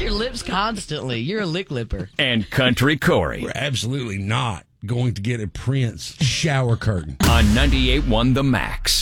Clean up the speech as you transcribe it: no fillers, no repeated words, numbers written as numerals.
your lips constantly. You're a lick lipper. And Country Corey. We're absolutely not going to get a Prince shower curtain. On 98.1 The Max.